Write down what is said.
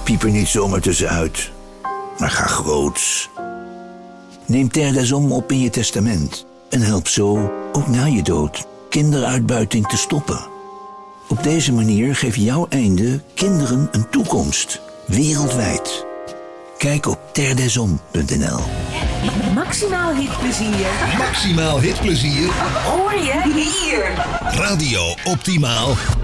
Piep er niet zomaar tussenuit, maar ga groots. Neem Terre des Hommes op in je testament en help zo, ook na je dood, kinderuitbuiting te stoppen. Op deze manier geeft jouw einde kinderen een toekomst, wereldwijd. Kijk op terredeshommes.nl. Maximaal hitplezier. Maximaal hitplezier. Hoor je hier? Radio Optimaal.